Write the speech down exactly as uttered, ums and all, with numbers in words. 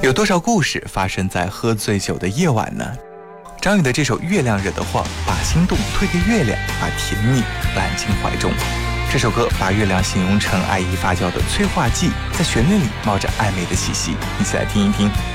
有多少故事发生在喝醉酒的夜晚呢？张宇的这首《月亮惹的祸》，把心动推给月亮，把甜蜜揽进怀中。这首歌把月亮形容成爱意发酵的催化剂，在旋律里冒着暧昧的气息，一起来听一听。